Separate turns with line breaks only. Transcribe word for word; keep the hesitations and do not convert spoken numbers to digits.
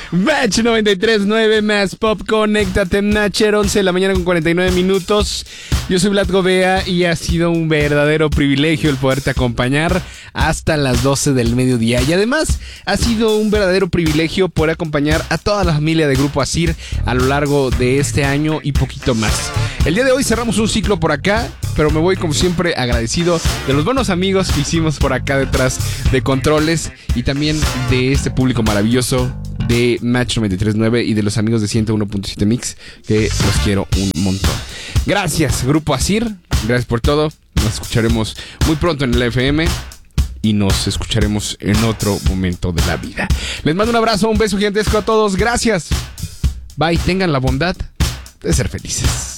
Match noventa y tres punto nueve más Pop, conéctate Nacher, once de la mañana con cuarenta y nueve minutos. Yo soy Vlad Govea y ha sido un verdadero privilegio el poderte acompañar hasta las doce del mediodía. Y además ha sido un verdadero privilegio poder acompañar a toda la familia de Grupo Asir a lo largo de este año y poquito más. El día de hoy cerramos un ciclo por acá, pero me voy como siempre agradecido de los buenos amigos que hicimos por acá detrás de controles y también de este público maravilloso de Match noventa y tres punto nueve y de los amigos de ciento uno punto siete Mix, que los quiero un montón. Gracias, Grupo Asir, gracias por todo. Nos escucharemos muy pronto en el F M y nos escucharemos en otro momento de la vida. Les mando un abrazo, un beso gigantesco a todos. Gracias. Bye, tengan la bondad de ser felices.